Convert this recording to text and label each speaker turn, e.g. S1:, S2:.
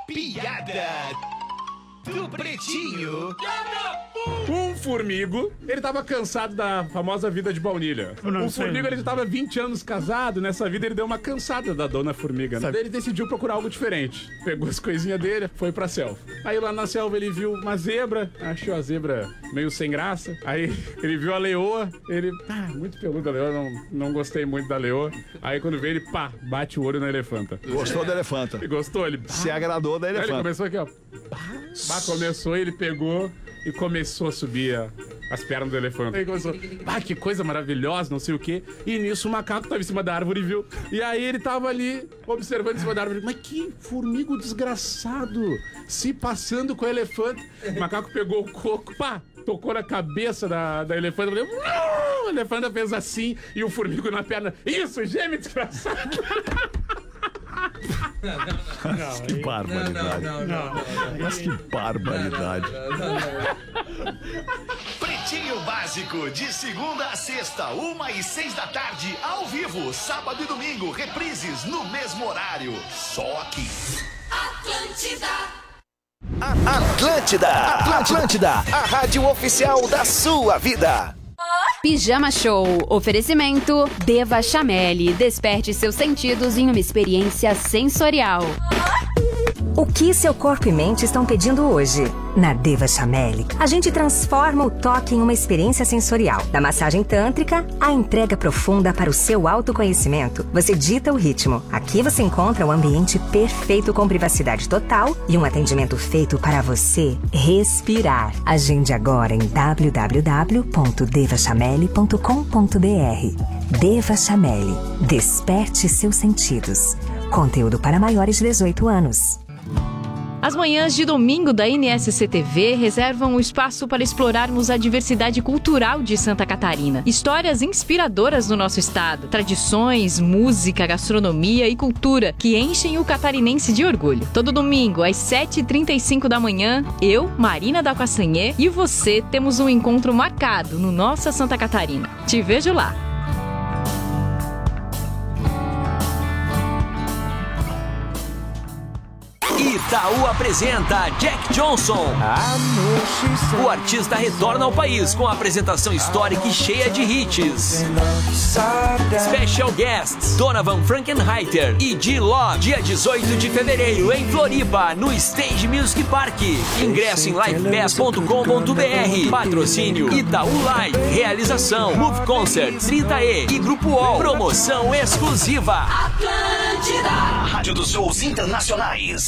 S1: piada do Pretinho.
S2: Um formigo, ele tava cansado da famosa vida de baunilha. O formigo, ele tava 20 anos casado, nessa vida ele deu uma cansada da dona formiga, né? Daí ele decidiu procurar algo diferente. Pegou as coisinhas dele, foi pra selva. Aí lá na selva ele viu uma zebra, achou a zebra meio sem graça. Aí ele viu a leoa, ele... muito peluda a leoa, não gostei muito da leoa. Aí quando vê ele, bate o olho na elefanta.
S3: Gostou da elefanta?
S2: Ele gostou, ele...
S3: Se agradou da
S2: Aí ele
S3: elefanta.
S2: começou aqui, ó. Começou, ele pegou e começou a subir as pernas do elefante. Aí começou, que coisa maravilhosa, não sei o quê. E nisso o macaco tava em cima da árvore e viu. E aí ele tava ali, observando em cima da árvore. Mas que formigo desgraçado, se passando com o elefante. O macaco pegou o coco, tocou na cabeça da elefanta. A elefanta fez assim e o formigo na perna. Isso, gêmeo desgraçado.
S3: Que barbaridade. Mas que barbaridade.
S1: Pretinho Básico, de segunda a sexta, 1h06 da tarde, ao vivo, sábado e domingo, reprises no mesmo horário. Só aqui.
S4: Atlântida, a rádio oficial da sua vida.
S5: Pijama Show. Oferecimento Deva Chameli. Desperte seus sentidos em uma experiência sensorial.
S6: O que seu corpo e mente estão pedindo hoje? Na Deva Chameli, a gente transforma o toque em uma experiência sensorial. Da massagem tântrica à entrega profunda para o seu autoconhecimento, você dita o ritmo. Aqui você encontra um ambiente perfeito com privacidade total e um atendimento feito para você respirar. Agende agora em www.devachameli.com.br. Deva Chameli. Desperte seus sentidos. Conteúdo para maiores de 18 anos.
S7: As manhãs de domingo da NSC-TV reservam um espaço para explorarmos a diversidade cultural de Santa Catarina. Histórias inspiradoras do nosso estado, tradições, música, gastronomia e cultura que enchem o catarinense de orgulho. Todo domingo, às 7h35 da manhã, eu, Marina da Castanhê, e você temos um encontro marcado no Nossa Santa Catarina. Te vejo lá!
S8: Itaú apresenta Jack Johnson. O artista retorna ao país com a apresentação histórica e cheia de hits. Special guests Donovan Frankenheiter e D-Log. Dia 18 de fevereiro em Floripa, no Stage Music Park. Ingresso em livepass.com.br. Patrocínio Itaú Live. Realização Move Concerts, 30E e Grupo UOL. Promoção exclusiva.
S1: Atlântida, a rádio dos shows internacionais.